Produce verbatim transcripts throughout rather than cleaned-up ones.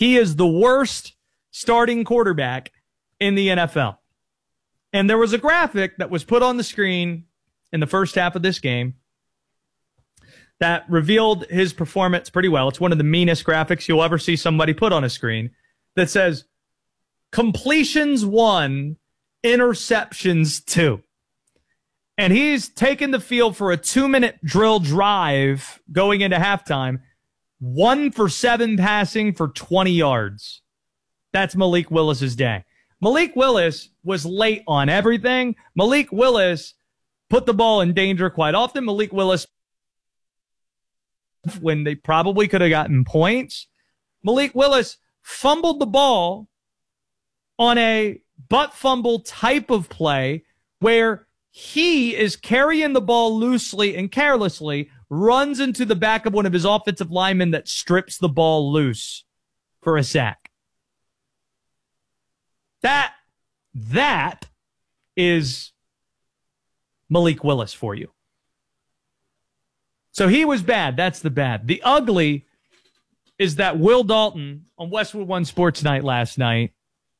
He is the worst starting quarterback in the N F L. And there was a graphic that was put on the screen in the first half of this game that revealed his performance pretty well. It's one of the meanest graphics you'll ever see somebody put on a screen that says completions one, interceptions two. And he's taken the field for a two-minute drill drive going into halftime, one for seven passing for twenty yards. That's Malik Willis's day. Malik Willis was late on everything. Malik Willis put the ball in danger quite often. Malik Willis, when they probably could have gotten points, Malik Willis fumbled the ball on a butt fumble type of play where he is carrying the ball loosely and carelessly, runs into the back of one of his offensive linemen that strips the ball loose for a sack. That, that is Malik Willis for you. So he was bad. That's the bad. The ugly is that Will Dalton on Westwood One Sports Night last night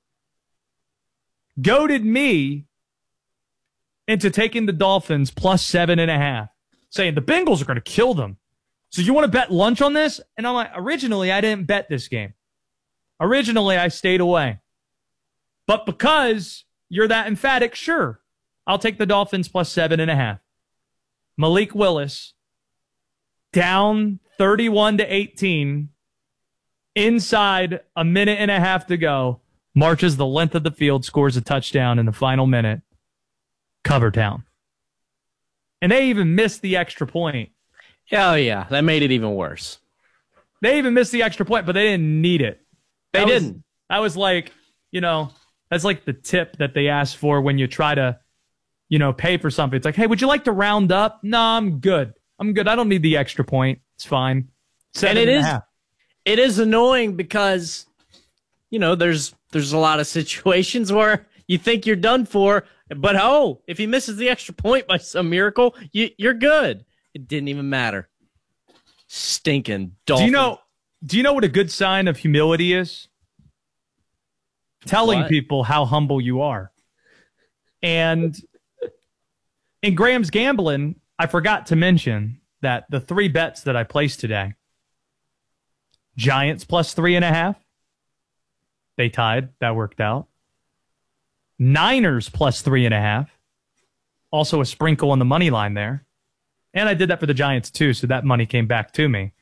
goaded me into taking the Dolphins plus seven and a half, saying the Bengals are going to kill them. So you want to bet lunch on this? And I'm like, originally, I didn't bet this game. Originally, I stayed away. But because you're that emphatic, sure, I'll take the Dolphins plus seven and a half. Malik Willis, down thirty-one to eighteen, inside a minute and a half to go, marches the length of the field, scores a touchdown in the final minute. Cover town. And they even missed the extra point. Oh, yeah. That made it even worse. They even missed the extra point, but they didn't need it. They that didn't. Was, I was like, you know, that's like the tip that they ask for when you try to, you know, pay for something. It's like, hey, would you like to round up? No, I'm good. I'm good. I don't need the extra point. It's fine. Seven and it and is, a half. it is annoying because, you know, there's there's a lot of situations where you think you're done for, but oh, if he misses the extra point by some miracle, you, you're good. It didn't even matter. Stinking Dolphins. Do you know? Do you know what a good sign of humility is? Telling What? people how humble you are. And in Graham's Gambling, I forgot to mention that the three bets that I placed today, Giants plus three and a half, they tied. That worked out. Niners plus three and a half, also a sprinkle on the money line there. And I did that for the Giants too, so that money came back to me.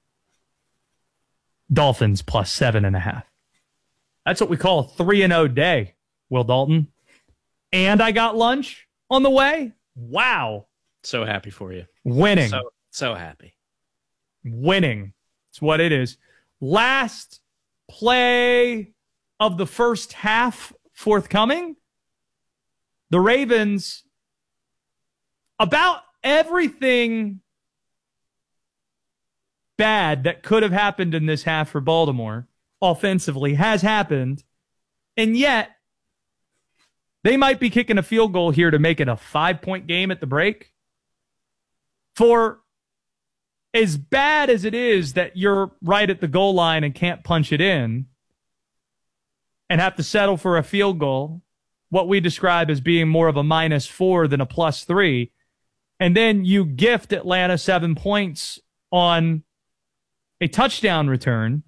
Dolphins plus seven and a half. That's what we call a three and oh day, Will Dalton. And I got lunch on the way. Wow. So happy for you. Winning. So, so happy. Winning. It's what it is. Last play of the first half forthcoming. The Ravens, about everything bad that could have happened in this half for Baltimore offensively has happened, and yet they might be kicking a field goal here to make it a five-point game at the break. For as bad as it is that you're right at the goal line and can't punch it in and have to settle for a field goal, what we describe as being more of a minus four than a plus three, and then you gift Atlanta seven points on a touchdown return,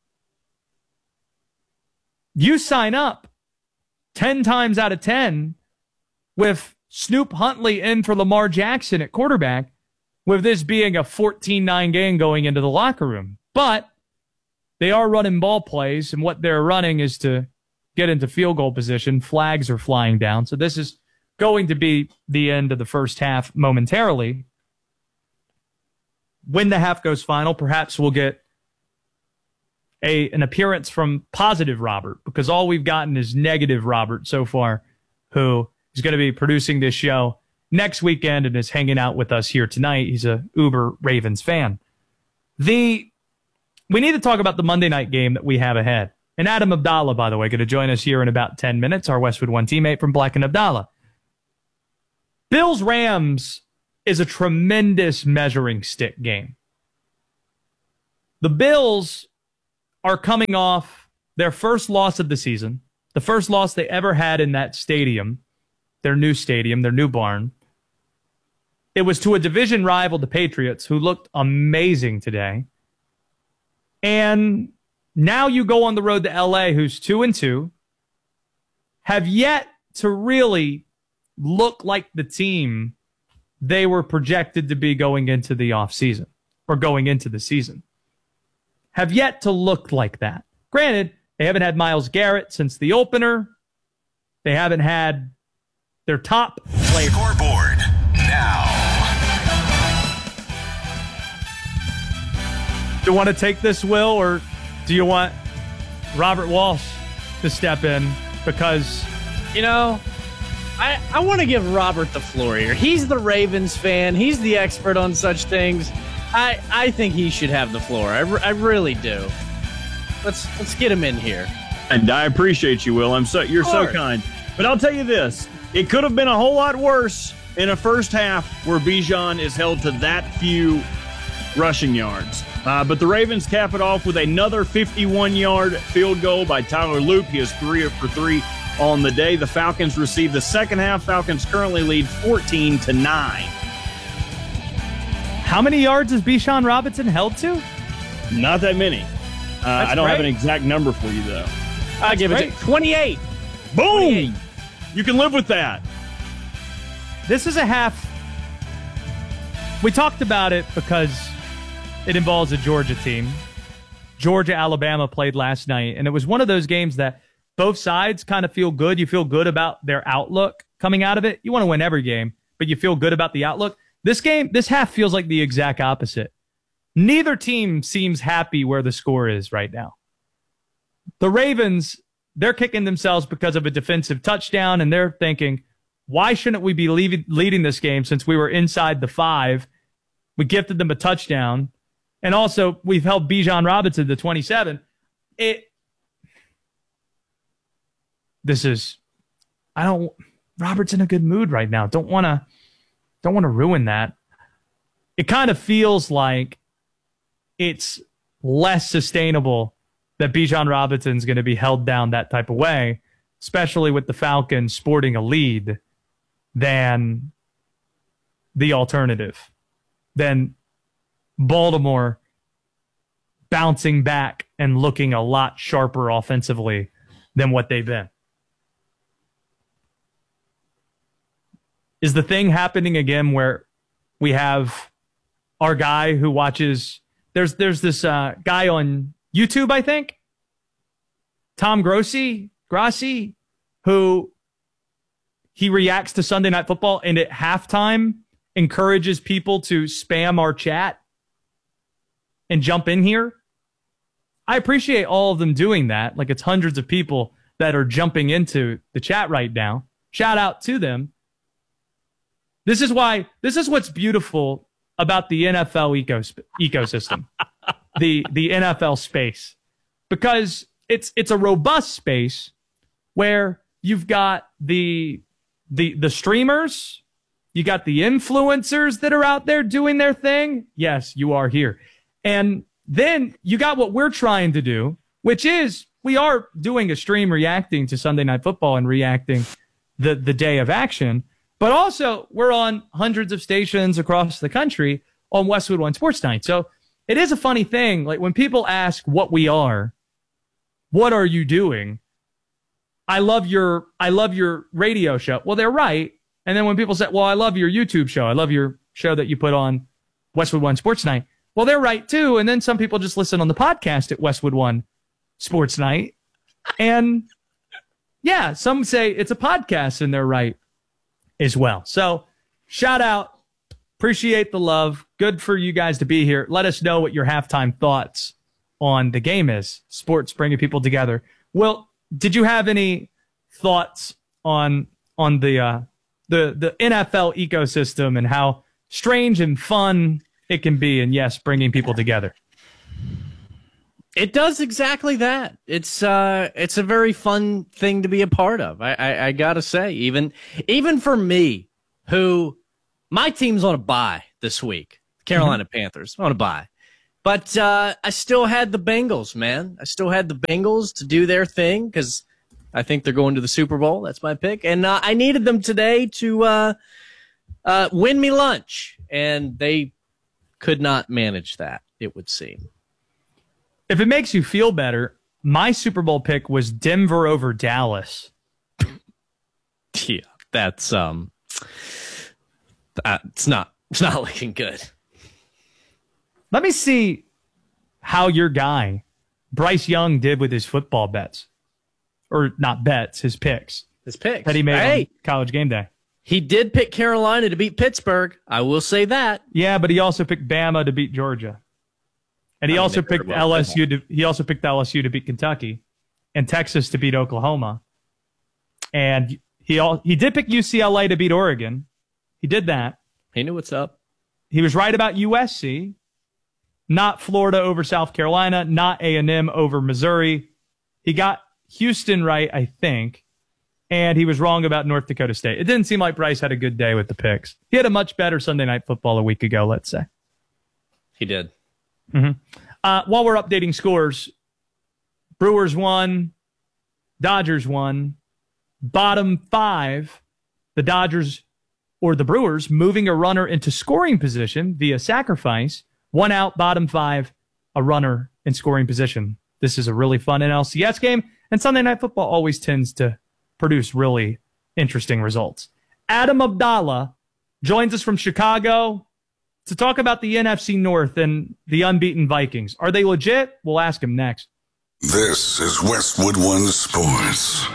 you sign up ten times out of ten with Snoop Huntley in for Lamar Jackson at quarterback, with this being a fourteen nine game going into the locker room. But they are running ball plays, and what they're running is to get into field goal position. Flags are flying down. So this is going to be the end of the first half momentarily. When the half goes final, perhaps we'll get a an appearance from positive Robert, because all we've gotten is negative Robert so far, who is going to be producing this show next weekend and is hanging out with us here tonight. He's a uber Ravens fan. The we need to talk about the Monday night game that we have ahead. And Adam Abdallah, by the way, going to join us here in about ten minutes, our Westwood One teammate from Black and Abdallah. Bills-Rams is a tremendous measuring stick game. The Bills are coming off their first loss of the season, the first loss they ever had in that stadium, their new stadium, their new barn. It was to a division rival, the Patriots, who looked amazing today. And now you go on the road to L A, who's two and two, have yet to really look like the team they were projected to be going into the offseason or going into the season. Have yet to look like that. Granted, they haven't had Myles Garrett since the opener. They haven't had their top player. Scoreboard now. Do you want to take this, Will, or do you want Robert Walsh to step in? Because, you know, I, I want to give Robert the floor here. He's the Ravens fan. He's the expert on such things. I I think he should have the floor. I, I really do. Let's let's get him in here. And I appreciate you, Will. I'm so you're so kind. But I'll tell you this: it could have been a whole lot worse in a first half where Bijan is held to that few rushing yards. Uh, but the Ravens cap it off with another fifty-one-yard field goal by Tyler Loop. He is three for three on the day. The Falcons receive the second half. Falcons currently lead fourteen to nine. How many yards is Bijan Robinson held to? Not that many. Uh, I don't great. have an exact number for you, though. I'll give great. it to twenty-eight. Boom! twenty-eight. You can live with that. This is a half. We talked about it because it involves a Georgia team. Georgia-Alabama played last night, and it was one of those games that both sides kind of feel good. You feel good about their outlook coming out of it. You want to win every game, but you feel good about the outlook. This game, this half feels like the exact opposite. Neither team seems happy where the score is right now. The Ravens, they're kicking themselves because of a defensive touchdown, and they're thinking, why shouldn't we be leaving, leading this game since we were inside the five? We gifted them a touchdown. And also, we've held Bijan Robinson to twenty-seven. It. This is, I don't. Robert's in a good mood right now. Don't want to, don't want to ruin that. It kind of feels like it's less sustainable that Bijan Robinson's going to be held down that type of way, especially with the Falcons sporting a lead, than the alternative, than Baltimore bouncing back and looking a lot sharper offensively than what they've been. Is the thing happening again where we have our guy who watches, there's there's this uh, guy on YouTube, I think, Tom Grossi, Grossi, who he reacts to Sunday Night Football and at halftime encourages people to spam our chat and jump in here. I appreciate all of them doing that. Like, it's hundreds of people that are jumping into the chat right now. Shout out to them. This is why, this is what's beautiful about the N F L ecos- ecosystem, the, the N F L space, because it's, it's a robust space where you've got the, the, the streamers, you got the influencers that are out there doing their thing. Yes, you are here. And then you got what we're trying to do, which is we are doing a stream reacting to Sunday Night Football and reacting the, the day of action. But also, we're on hundreds of stations across the country on Westwood One Sports Night. So it is a funny thing. Like, when people ask what we are, what are you doing? I love your, I love your radio show. Well, they're right. And then when people say, well, I love your YouTube show, I love your show that you put on Westwood One Sports Night. Well, they're right too. And then some people just listen on the podcast at Westwood One Sports Night. And yeah, some say it's a podcast and they're right as well. So shout out. Appreciate the love. Good for you guys to be here. Let us know what your halftime thoughts on the game is. Sports bringing people together. Will, did you have any thoughts on on the uh, the the N F L ecosystem and how strange and fun it can be, and yes, bringing people together? It does exactly that. It's uh, it's a very fun thing to be a part of. I, I, I gotta say, even even for me, who my team's on a bye this week, Carolina mm-hmm. Panthers on a bye, But uh, I still had the Bengals, man. I still had the Bengals to do their thing because I think they're going to the Super Bowl. That's my pick. And uh, I needed them today to uh, uh, win me lunch, and they could not manage that, it would seem. If it makes you feel better, my Super Bowl pick was Denver over Dallas. Yeah, that's um, that, it's not it's not looking good. Let me see how your guy, Bryce Young, did with his football bets. Or not bets, his picks. His picks. That he made hey, on College Game Day. He did pick Carolina to beat Pittsburgh. I will say that. Yeah, but he also picked Bama to beat Georgia. And he I mean, also picked well L S U to, he also picked L S U to beat Kentucky and Texas to beat Oklahoma. And he all, he did pick U C L A to beat Oregon. He did that. He knew what's up. He was right about U S C. Not Florida over South Carolina, not A and M over Missouri. He got Houston right, I think, and he was wrong about North Dakota State. It didn't seem like Bryce had a good day with the picks. He had a much better Sunday Night Football a week ago, let's say. He did. Mm-hmm. Uh, while we're updating scores, Brewers won, Dodgers won. Bottom five, the Dodgers or the Brewers moving a runner into scoring position via sacrifice. One out, bottom five, a runner in scoring position. This is a really fun N L C S game, and Sunday Night Football always tends to produce really interesting results. Adam Abdallah joins us from Chicago to talk about the N F C North and the unbeaten Vikings. Are they legit? We'll ask him next. This is Westwood One Sports.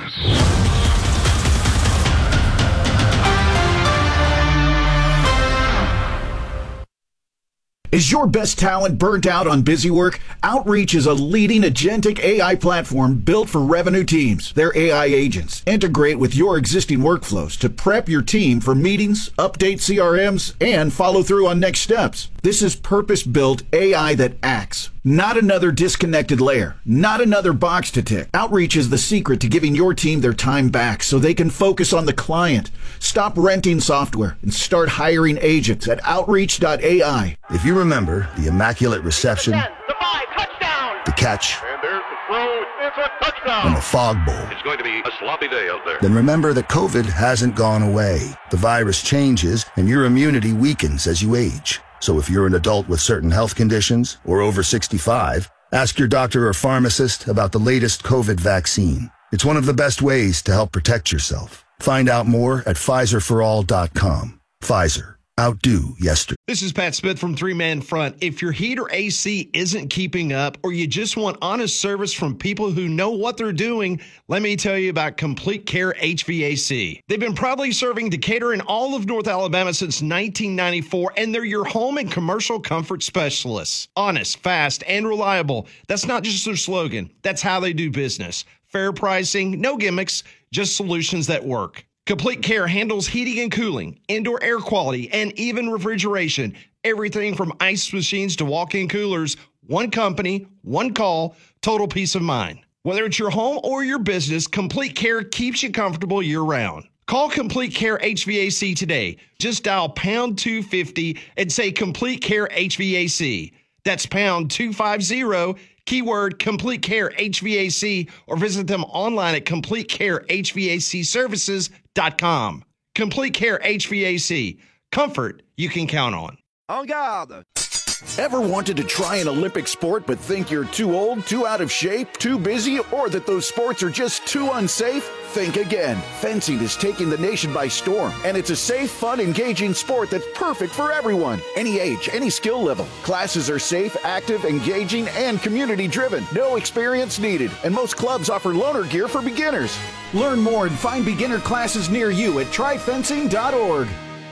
Is your best talent burnt out on busy work? Outreach is a leading agentic A I platform built for revenue teams. Their A I agents integrate with your existing workflows to prep your team for meetings, update C R Ms, and follow through on next steps. This is purpose-built A I that acts. Not another disconnected layer. Not another box to tick. Outreach is the secret to giving your team their time back so they can focus on the client. Stop renting software and start hiring agents at outreach dot A I. If you remember the immaculate reception, the five, touchdown, the catch, and there's the throw, it's a touchdown. and the fog bowl, It's going to be a sloppy day out there. then remember that COVID hasn't gone away. The virus changes and your immunity weakens as you age. So if you're an adult with certain health conditions or over sixty-five, ask your doctor or pharmacist about the latest COVID vaccine. It's one of the best ways to help protect yourself. Find out more at Pfizer for all dot com. Pfizer. Outdo yesterday. This is Pat Smith from Three Man Front. If your heat or A C isn't keeping up, or you just want honest service from people who know what they're doing, let me tell you about Complete Care H V A C. They've been proudly serving Decatur and all of North Alabama since nineteen ninety-four, and they're your home and commercial comfort specialists. Honest, fast, and reliable. That's not just their slogan. That's how they do business. Fair pricing, no gimmicks, just solutions that work. Complete Care handles heating and cooling, indoor air quality, and even refrigeration. Everything from ice machines to walk-in coolers. One company, one call, total peace of mind. Whether it's your home or your business, Complete Care keeps you comfortable year-round. Call Complete Care H V A C today. Just dial pound two fifty and say Complete Care H V A C. That's pound two fifty, keyword Complete Care H V A C, or visit them online at complete care h v a c services dot com. Complete Care H V A C. Comfort you can count on. En garde. Ever wanted to try an Olympic sport but think you're too old, too out of shape, too busy, or that those sports are just too unsafe? Think again. Fencing is taking the nation by storm, and it's a safe, fun, engaging sport that's perfect for everyone. Any age, any skill level. Classes are safe, active, engaging, and community-driven. No experience needed, and most clubs offer loaner gear for beginners. Learn more and find beginner classes near you at try fencing dot org.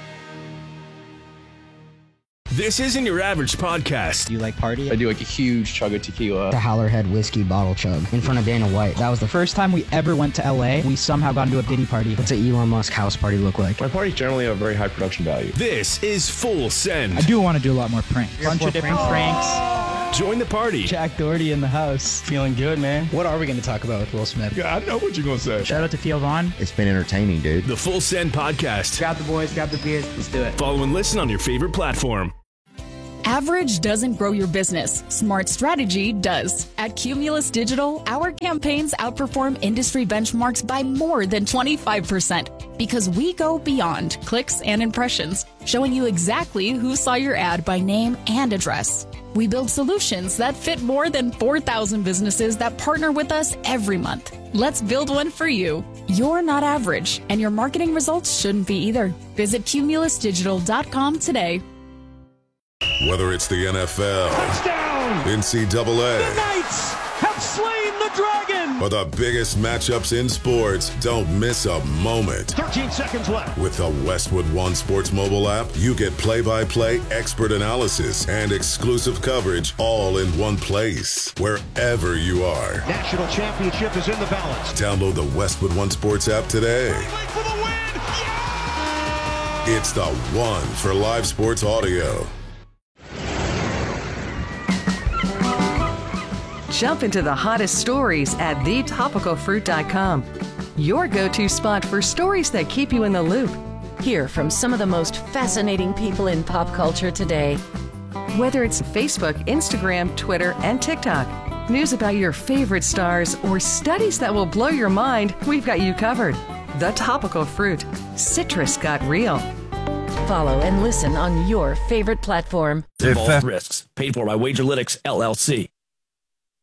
This isn't your average podcast. Do you like party? I do like a huge chug of tequila. The Howlerhead whiskey bottle chug in front of Dana White. That was the first time we ever went to L A. We somehow got into a Diddy party. What's an Elon Musk house party look like? My parties generally have very high production value. This is Full Send. I do want to do a lot more pranks. A bunch of different pranks. Join the party. Jack Doherty in the house. Feeling good, man. What are we going to talk about with Will Smith? Yeah, I know what you're going to say. Shout out to Theo Vaughn. It's been entertaining, dude. The Full Send Podcast. Grab the boys, grab the beers. Let's do it. Follow and listen on your favorite platform. Average doesn't grow your business. Smart strategy does. At Cumulus Digital, our campaigns outperform industry benchmarks by more than twenty-five percent because we go beyond clicks and impressions, showing you exactly who saw your ad by name and address. We build solutions that fit more than four thousand businesses that partner with us every month. Let's build one for you. You're not average, and your marketing results shouldn't be either. Visit cumulus digital dot com today. Whether it's the N F L, Touchdown! N C double A, The Knights have slain the dragon! or the biggest matchups in sports, don't miss a moment. thirteen seconds left. With the Westwood One Sports mobile app, you get play-by-play expert analysis and exclusive coverage all in one place, wherever you are. National championship is in the balance. Download the Westwood One Sports app today. For the win! Yeah! It's the one for live sports audio. Jump into the hottest stories at the topical fruit dot com. Your go-to spot for stories that keep you in the loop. Hear from some of the most fascinating people in pop culture today. Whether it's Facebook, Instagram, Twitter, and TikTok, news about your favorite stars, or studies that will blow your mind, we've got you covered. The Topical Fruit. Citrus got real. Follow and listen on your favorite platform. Involved risks. Paid for by WagerLytics, L L C.